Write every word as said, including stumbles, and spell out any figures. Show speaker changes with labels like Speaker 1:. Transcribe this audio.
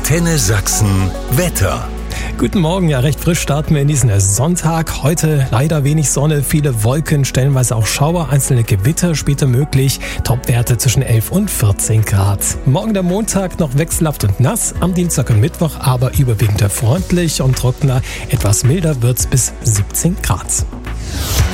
Speaker 1: Antenne Sachsen Wetter.
Speaker 2: Guten Morgen, ja recht frisch starten wir in diesen Sonntag. Heute leider wenig Sonne, viele Wolken, stellenweise auch Schauer, einzelne Gewitter später möglich. Topwerte zwischen elf und vierzehn Grad. Morgen der Montag noch wechselhaft und nass, am Dienstag und Mittwoch aber überwiegend freundlich und trockener. Etwas milder wird's bis siebzehn Grad.